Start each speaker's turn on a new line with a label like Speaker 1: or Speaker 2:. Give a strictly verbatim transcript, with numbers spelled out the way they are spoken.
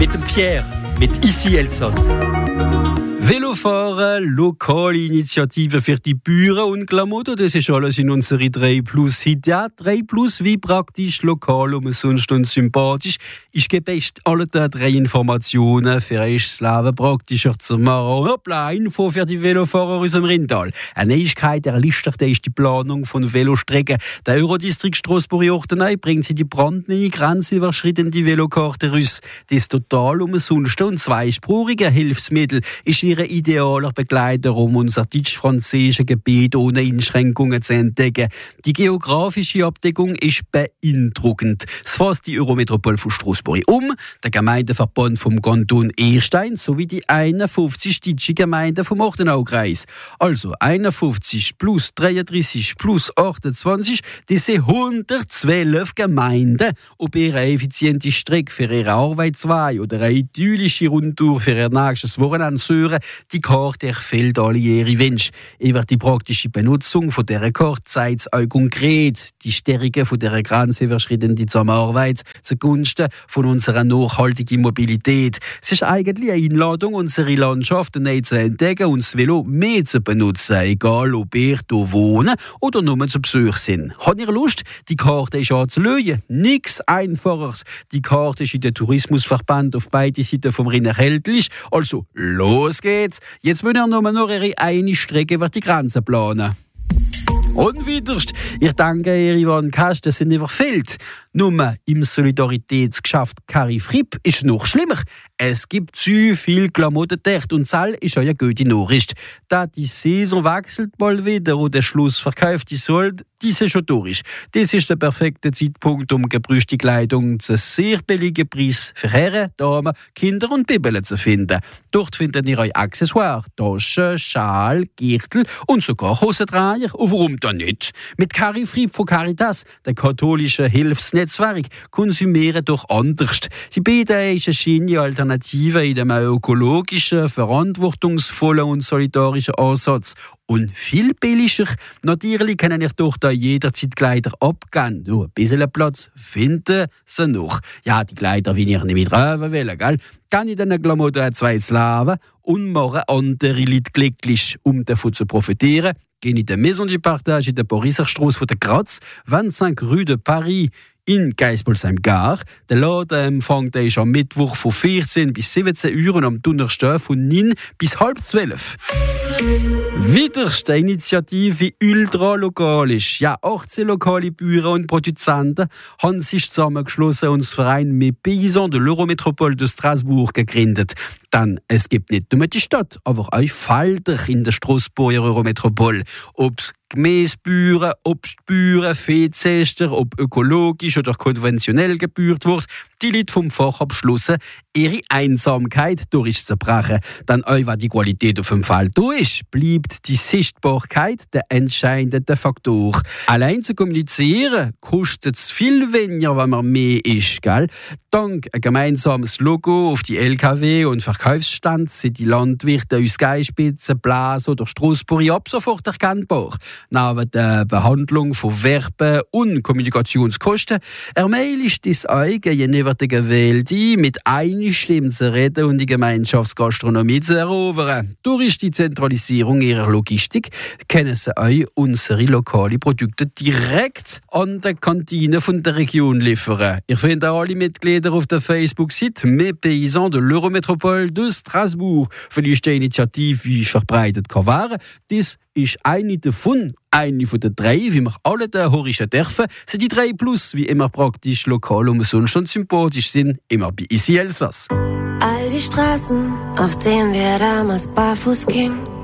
Speaker 1: mit dem Pierre, mit Ici Elsass. Velofahren, lokale Initiative für die Bauern und Klamotten, das ist alles in unsere drei Plus Hit. Ja, drei Plus, wie praktisch, lokal, umsonst und sympathisch. Ich gebe echt alle drei Informationen für euch das Leben praktischer zu machen. Hoppla, Info für die Velofahrer aus dem Rindtal. Eine Neuigkeit erleichtert ist die Planung von Velostrecken. Der Eurodistrikt Strasbourg-Ortenay bringt sie die brandneue grenzüberschreitende Velokarte raus. Das total umsonst und zweispurige Hilfsmittel ist ihr idealer Begleiter, um unser deutsch-französisches Gebiet ohne Einschränkungen zu entdecken. Die geografische Abdeckung ist beeindruckend. Es fasst die Eurometropole von Strasbourg um, der Gemeindeverband vom Kanton Erstein sowie die einundfünfzig deutschen Gemeinden vom Ortenaukreis. Also einundfünfzig plus dreiunddreißig plus achtundzwanzig, das sind hundertzwölf Gemeinden. Ob ihr eine effiziente Strecke für ihre Arbeit zwei oder eine idyllische Rundtour für ihr nächstes Wochenende suchen, die Karte erfüllt alle ihre Wünsche. Über die praktische Benutzung von dieser Karte zeigt es euch konkret die Stärke von dieser grenzüberschreitenden Zusammenarbeit zugunsten von unserer nachhaltigen Mobilität. Es ist eigentlich eine Einladung, unsere Landschaft neu zu entdecken und das Velo mehr zu benutzen, egal ob ihr hier wohnen oder nur zu Besuch sind. Habt ihr Lust, die Karte ist anzulösen? Nichts Einfacheres. Die Karte ist in der Tourismusverband auf beiden Seiten vom Rhein erhältlich. Also, los geht's! Jetzt müssen wir nur noch ihre eine Strecke über die Grenze planen. Und wiederst, ich danke ihr, Ivan Kasten sind überfüllt. Nur im Solidaritätsgeschäft Carry Fripp ist noch schlimmer. Es gibt zu viel Klamotten-Dicht und das ist eine gute Nachricht. Da die Saison wechselt mal wieder und der Schlussverkauf die soll, diese schon durch. Das ist der perfekte Zeitpunkt, um gebrauchte Kleidung zu sehr billigen Preis für Herren, Damen, Kinder und Bibeln zu finden. Dort findet ihr euch Accessoires, Taschen, Schal, Gürtel und sogar Hosenträger. Und warum dann nicht? Mit Carry Fripp von Caritas, der katholischen Hilfsnetzwerk, konsumieren doch anders. Sie bieten eine schöne Alternative in einem ökologischen, verantwortungsvollen und solidarischen Ansatz. Und viel billiger. Natürlich können ich doch da jederzeit Kleider abgeben. Nur ein bisschen Platz finden sie noch. Ja, die Kleider, wie ich nicht mit röven will, gell? Kann ich diesen Klamotten ein zweites Leben und machen andere Leute glücklich, um davon zu profitieren. Gehen in der Maison du Partage in der Pariserstrasse von der Graz, vingt-cinq Rue de Paris, in Geispolsheim-Gar. Der Laden empfängt ist am Mittwoch von vierzehn bis siebzehn Uhr und am Donnerstag von neun bis halb zwölf. Wiederste Initiative ultralokal ist. Ja, achtzehn lokale Bauern und Produzenten haben sich zusammengeschlossen und das Verein «Mes Paysans de l'Eurométropole de Strasbourg» gegründet. Denn es gibt nicht nur die Stadt, aber auch Felder in der Strasbourger Eurometropole. Ob's Gemüsebauern, Obstbauern, Viehzüchter, ob ökologisch oder konventionell gebührt wird, die Leute vom Fach abschlossen, ihre Einsamkeit durchzubrechen. Dann auch, wenn die Qualität auf dem Feld da ist, bleibt die Sichtbarkeit der entscheidende Faktor. Allein zu kommunizieren kostet es viel weniger, wenn man mehr ist. Gell? Dank ein gemeinsames Logo auf die L K W und Verkaufsstand sind die Landwirte aus Geispitzen, Blas oder Strasbourg ab sofort erkennbar. Neben der Behandlung von Werbe- und Kommunikationskosten ermöglicht es euch, gegenüber der Gewählte mit einer Stimme zu reden und die Gemeinschaftsgastronomie zu erobern. Durch die Zentralisierung ihrer Logistik können sie euch unsere lokalen Produkte direkt an der Kantine von der Region liefern. Ihr findet alle Mitglieder auf der Facebook-Seite «Mes Paysans de l'Eurométropole de Strasbourg». Vielleicht die Initiative wie verbreitet kann werden. Das ist eine davon, eine von den drei, wie wir alle da horischen dürfen, sind die drei Plus, wie immer praktisch, lokal, umsonst und sympathisch sind, immer bei Ici Elsass.
Speaker 2: All die Straßen, auf denen wir damals barfuß gingen,